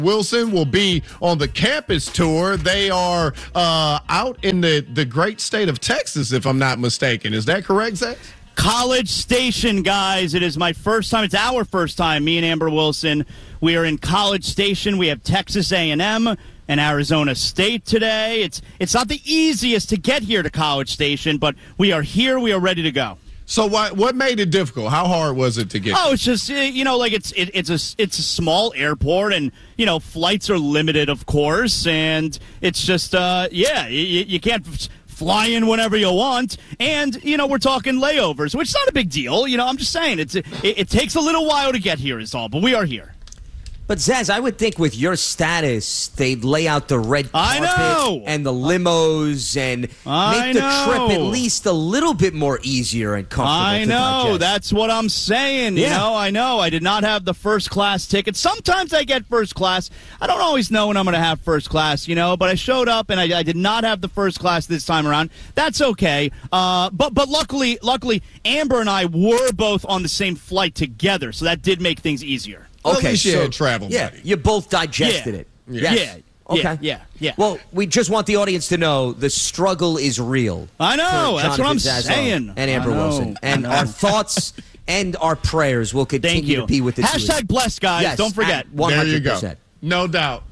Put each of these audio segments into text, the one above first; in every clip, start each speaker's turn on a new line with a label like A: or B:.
A: Wilson will be on the campus tour. They are out in the great state of Texas, if I'm not mistaken. Is that correct, Zach?
B: College Station, guys. It is my first time. It's our first time, me and Amber Wilson. We are in College Station. We have Texas A&M and Arizona State today. It's not the easiest to get here to College Station, but we are here. We are ready to go.
A: So what made it difficult? How hard was it to get?
B: Oh, it's just it's a small airport, and flights are limited, of course, and it's just you can't fly in whenever you want, and we're talking layovers, which is not a big deal. I'm just saying it takes a little while to get here, is all, but we are here.
C: But, Zaz, I would think with your status, they'd lay out the red carpet and the limos and make the trip at least a little bit more easier and comfortable.
B: I know. That's what I'm saying.
C: Yeah.
B: I know. I did not have the first-class ticket. Sometimes I get first class. I don't always know when I'm going to have first class, but I showed up, and I did not have the first class this time around. That's okay. But luckily, Amber and I were both on the same flight together, so that did make things easier.
A: Okay, so travel, buddy.
C: You both digested it.
A: Yes.
C: Yeah. Okay.
B: Yeah.
C: Well, we just want the audience to know the struggle is real.
B: I know. That's what I'm
C: Zazzle
B: saying.
C: And Amber Wilson. And our thoughts and our prayers will continue to be with the
B: Hashtag blessed, guys.
C: Yes,
B: don't forget.
C: 100%.
A: There you go. No doubt.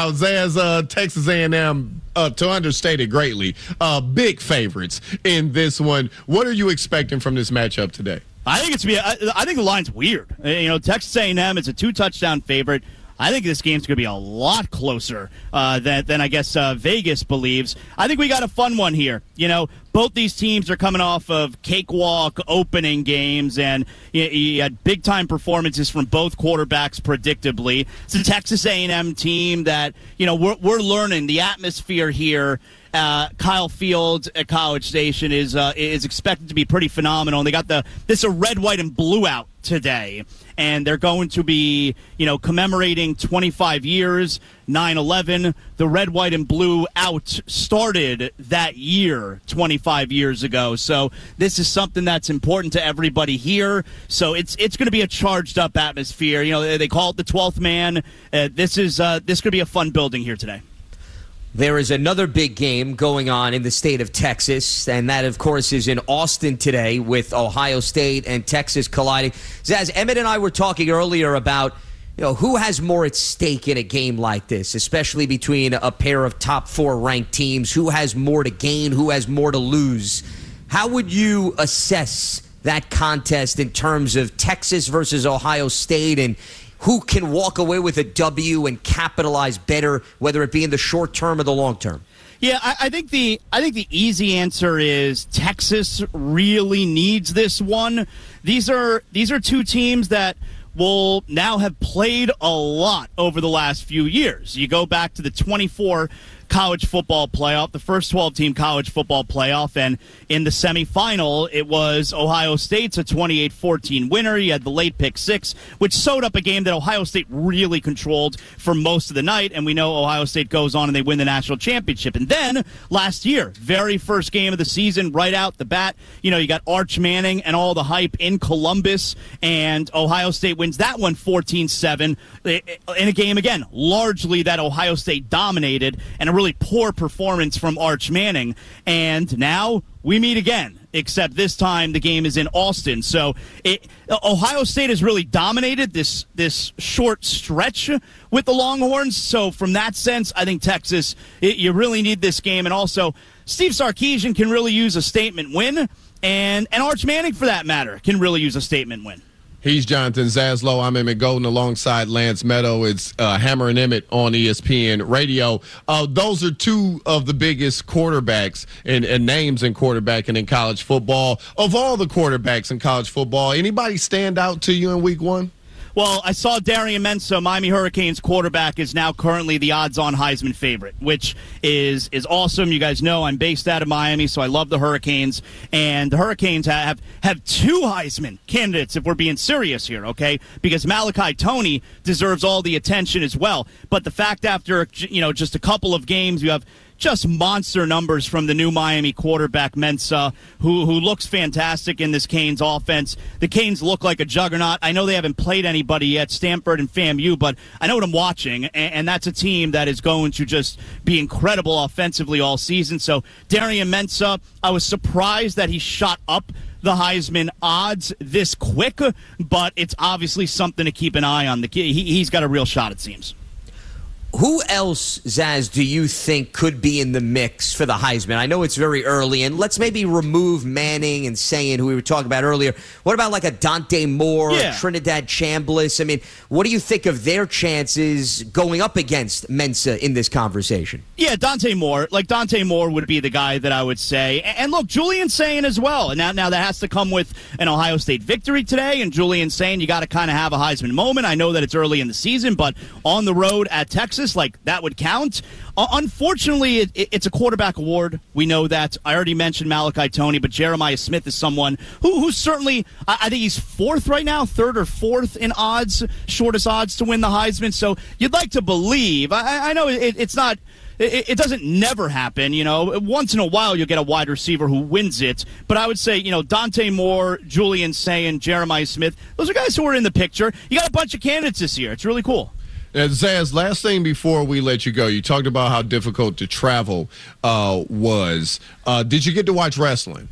A: Zaz, Texas A&M, to understate it greatly, big favorites in this one. What are you expecting from this matchup today?
B: I think the line's weird. Texas A&M is a 2-touchdown favorite. I think this game's going to be a lot closer than I guess Vegas believes. I think we got a fun one here. Both these teams are coming off of cakewalk opening games, and you had big-time performances from both quarterbacks predictably. It's a Texas A&M team that, we're learning the atmosphere here. Kyle Field at College Station is expected to be pretty phenomenal. And they got this red, white, and blue out today, and they're going to be commemorating 25 years, 9/11. The red, white, and blue out started that year 25 years ago. So this is something that's important to everybody here. So it's going to be a charged up atmosphere. They call it the 12th man. This could be a fun building here today.
C: There is another big game going on in the state of Texas, and that, of course, is in Austin today with Ohio State and Texas colliding. Zaz, Emmett and I were talking earlier about who has more at stake in a game like this, especially between a pair of top 4 ranked teams. Who has more to gain? Who has more to lose? How would you assess that contest in terms of Texas versus Ohio State, and who can walk away with a W and capitalize better, whether it be in the short term or the long term?
B: Yeah, I think the easy answer is Texas really needs this one. These are two teams that will now have played a lot over the last few years. You go back to the 24 college football playoff, the first 12-team college football playoff, and in the semifinal, it was Ohio State's a 28-14 winner. You had the late pick 6, which sewed up a game that Ohio State really controlled for most of the night, and we know Ohio State goes on and they win the national championship. And then last year, very first game of the season, right out the bat, you got Arch Manning and all the hype in Columbus, and Ohio State wins that one 14-7 in a game, again, largely that Ohio State dominated, and a really poor performance from Arch Manning. And now we meet again, except this time the game is in Austin. So Ohio State has really dominated this short stretch with the Longhorns. So from that sense, I think Texas, you really need this game. And also, Steve Sarkisian can really use a statement win, and Arch Manning, for that matter, can really use a statement win.
A: He's Jonathan Zaslow. I'm Emmett Golden alongside Lance Meadow. It's Hammer and Emmett on ESPN Radio. Those are two of the biggest quarterbacks and names in quarterbacking in college football. Of all the quarterbacks in college football, anybody stand out to you in week one?
B: Well, I saw Darian Mensa, Miami Hurricanes quarterback, is now currently the odds-on Heisman favorite, which is awesome. You guys know I'm based out of Miami, so I love the Hurricanes. And the Hurricanes have 2 Heisman candidates, if we're being serious here, okay? Because Malachi Toney deserves all the attention as well. But the fact after, just a couple of games, you have just monster numbers from the new Miami quarterback, Mensah, who looks fantastic in this Canes offense. The Canes look like a juggernaut. I know they haven't played anybody yet, Stanford and FAMU, but I know what I'm watching, and that's a team that is going to just be incredible offensively all season. So Darian Mensah, I was surprised that he shot up the Heisman odds this quick, but it's obviously something to keep an eye on. He's got a real shot, it seems.
C: Who else, Zaz, do you think could be in the mix for the Heisman? I know it's very early, and let's maybe remove Manning and Sayin, who we were talking about earlier. What about like a Dante Moore, Trinidad Chambliss? I mean, what do you think of their chances going up against Mensah in this conversation?
B: Yeah, Dante Moore. Like, Dante Moore would be the guy that I would say. And look, Julian Sayin as well. And now that has to come with an Ohio State victory today, and Julian Sayin, you got to kind of have a Heisman moment. I know that it's early in the season, but on the road at Texas, like, that would count. Unfortunately, it's a quarterback award. We know that. I already mentioned Malachi Toney, but Jeremiah Smith is someone who's certainly, I think he's fourth right now, third or fourth in odds, shortest odds to win the Heisman. So you'd like to believe. I know it's not. It doesn't never happen, you know. Once in a while you'll get a wide receiver who wins it. But I would say, you know, Dante Moore, Julian Sayin, Jeremiah Smith, those are guys who are in the picture. You got a bunch of candidates this year. It's really cool.
A: Zaz, last thing before we let you go, you talked about how difficult to travel was. Did you get to watch wrestling?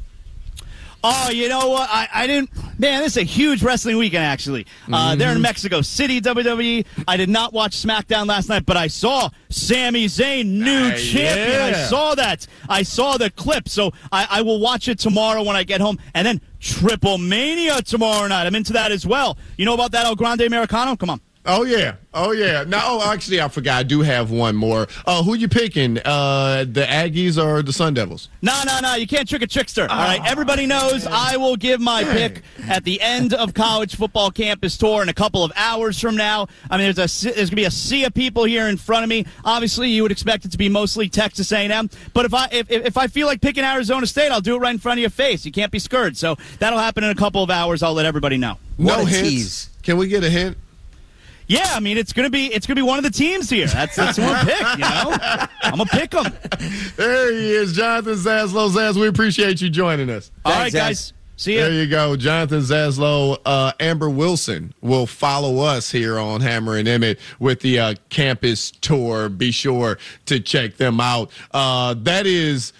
B: Oh, you know what? I didn't. Man, this is a huge wrestling weekend, actually. They're in Mexico City, WWE. I did not watch SmackDown last night, but I saw Sami Zayn, new champion. Yeah. I saw that. I saw the clip. So I will watch it tomorrow when I get home. And then Triple Mania tomorrow night. I'm into that as well. You know about that El Grande Americano? Come on.
A: Oh, yeah. No, actually, I forgot. I do have one more. Who you picking, the Aggies or the Sun Devils?
B: No. You can't trick a trickster. All right. Everybody knows I will give my pick at the end of College Football Campus Tour in a couple of hours from now. I mean, there's going to be a sea of people here in front of me. Obviously, you would expect it to be mostly Texas A&M. But if I feel like picking Arizona State, I'll do it right in front of your face. You can't be scared. So that'll happen in a couple of hours. I'll let everybody know.
A: No hints. Tease. Can we get a hint?
B: Yeah, I mean, it's gonna be one of the teams here. That's who I pick, you know? I'm gonna pick them.
A: There he is, Jonathan Zaslow. Zaz, we appreciate you joining us.
B: All right, guys. See ya.
A: There you go, Jonathan Zaslow. Amber Wilson will follow us here on Hammer and Emmett with the campus tour. Be sure to check them out. That is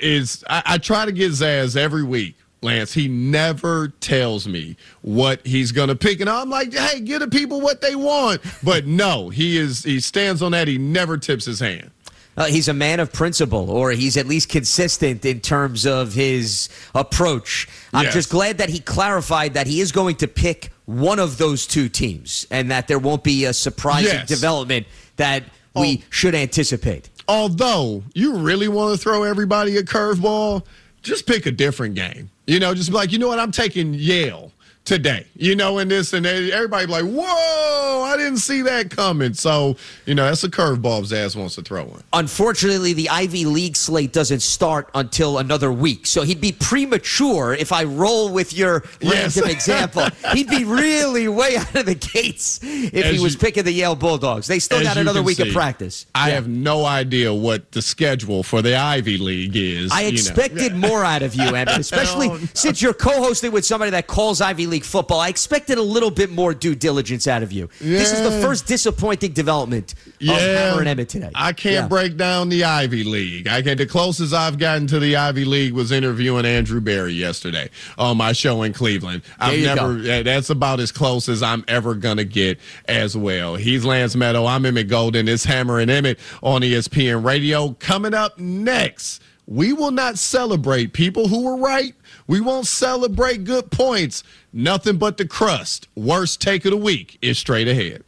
A: I try to get Zaz every week. Lance, he never tells me what he's going to pick. And I'm like, hey, give the people what they want. But no, he stands on that. He never tips his hand.
C: He's a man of principle, or he's at least consistent in terms of his approach. I'm just glad that he clarified that he is going to pick one of those two teams and that there won't be a surprising development that we should anticipate.
A: Although you really want to throw everybody a curveball, just pick a different game. You know, just be like, you know what, I'm taking Yale today. You know, and this and that. Everybody be like, whoa, I didn't see that coming. So, you know, that's a curveball Zaz wants to throw in.
C: Unfortunately, the Ivy League slate doesn't start until another week. So he'd be premature if I roll with your random example. He'd be really way out of the gates if he was picking the Yale Bulldogs. They still got another week of practice.
A: I have no idea what the schedule for the Ivy League is.
C: I expected more out of you, Emmett, especially since you're co-hosting with somebody that calls Ivy League football. I expected a little bit more due diligence out of you. This is the first disappointing development of Hammer and Emmett today.
A: I can't break down the Ivy League. The closest I've gotten to the Ivy League was interviewing Andrew Berry yesterday on my show in Cleveland. That's about as close as I'm ever gonna get as well. He's Lance Meadow. I'm Emmett Golden. It's Hammer and Emmett on ESPN Radio. Coming up next, we will not celebrate people who were right. We won't celebrate good points. Nothing but the crust. Worst take of the week is straight ahead.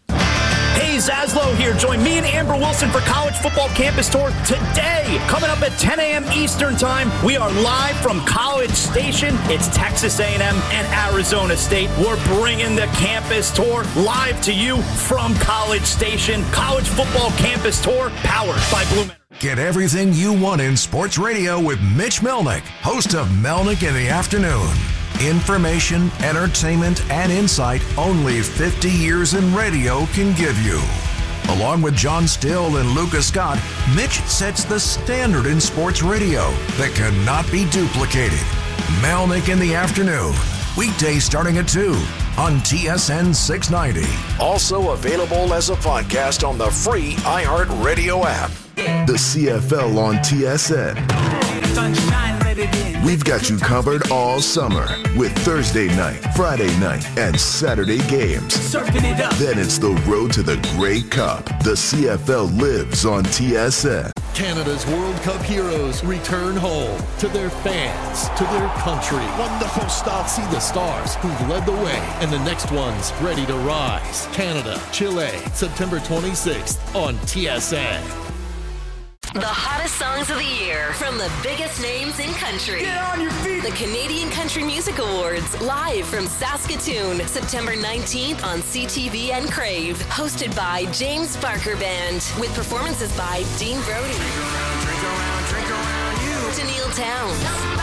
D: Hey, Zaslow here. Join me and Amber Wilson for College Football Campus Tour today. Coming up at 10 a.m. Eastern Time, we are live from College Station. It's Texas A&M and Arizona State. We're bringing the campus tour live to you from College Station. College Football Campus Tour, powered by Blue Man.
E: Get everything you want in sports radio with Mitch Melnick, host of Melnick in the Afternoon. Information, entertainment, and insight only 50 years in radio can give you. Along with John Still and Lucas Scott, Mitch sets the standard in sports radio that cannot be duplicated. Melnick in the Afternoon, weekdays starting at 2 on TSN 690. Also available as a podcast on the free iHeartRadio app.
F: The CFL on TSN. We've got you covered all summer with Thursday night, Friday night, and Saturday games. Then it's the road to the Grey Cup. The CFL lives on TSN.
G: Canada's World Cup heroes return home to their fans, to their country. Wonderful stuff. See the stars who've led the way and the next ones ready to rise. Canada, Chile, September 26th on TSN.
H: The hottest songs of the year from the biggest names in country.
I: Get on your feet!
H: The Canadian Country Music Awards, live from Saskatoon, September 19th on CTV and Crave. Hosted by James Barker Band, with performances by Dean Brody,
I: Drink around you.
H: Daniil Towns,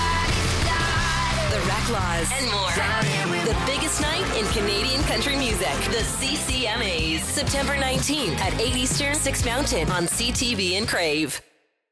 H: The Reclaws, and more. The biggest night in Canadian country music. The CCMAs. September 19th at 8 Eastern, 6 Mountain on CTV and Crave.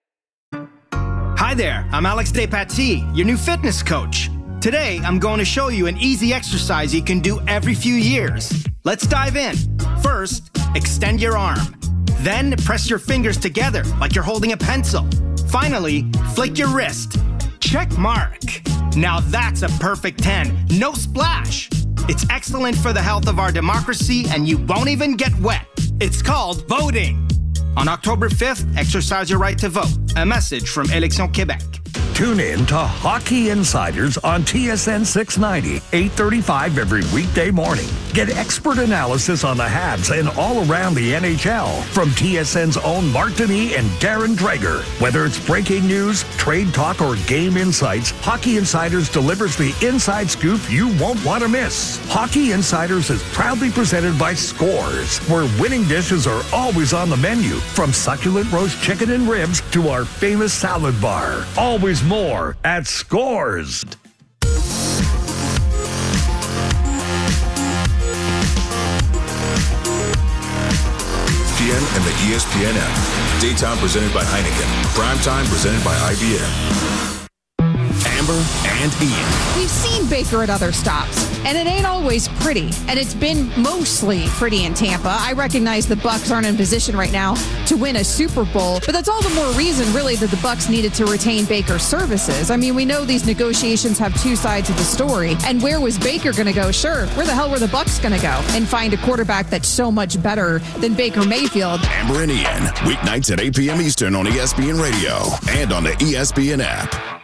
J: Hi there, I'm Alex Despatie, your new fitness coach. Today, I'm going to show you an easy exercise you can do every few years. Let's dive in. First, extend your arm. Then, press your fingers together like you're holding a pencil. Finally, flick your wrist. Check mark. Now that's a perfect 10. No splash. It's excellent for the health of our democracy, and you won't even get wet. It's called voting. On October 5th, exercise your right to vote. A message from Élections Québec.
K: Tune in to Hockey Insiders on TSN 690, 8:35 every weekday morning. Get expert analysis on the Habs and all around the NHL from TSN's own Mark Denis and Darren Dreger. Whether it's breaking news, trade talk, or game insights, Hockey Insiders delivers the inside scoop you won't want to miss. Hockey Insiders is proudly presented by Scores, where winning dishes are always on the menu, from succulent roast chicken and ribs to our famous salad bar. Always more at Scores.
E: ESPN and the ESPN app. Daytime presented by Heineken. Primetime presented by IBM.
G: Amber and Ian.
L: We've seen Baker at other stops, and it ain't always pretty. And it's been mostly pretty in Tampa. I recognize the Bucs aren't in position right now to win a Super Bowl, but that's all the more reason, really, that the Bucs needed to retain Baker's services. I mean, we know these negotiations have two sides of the story. And where was Baker going to go? Sure, where the hell were the Bucs going to go and find a quarterback that's so much better than Baker Mayfield?
F: Amber and Ian, weeknights at 8 p.m. Eastern on ESPN Radio and on the ESPN app.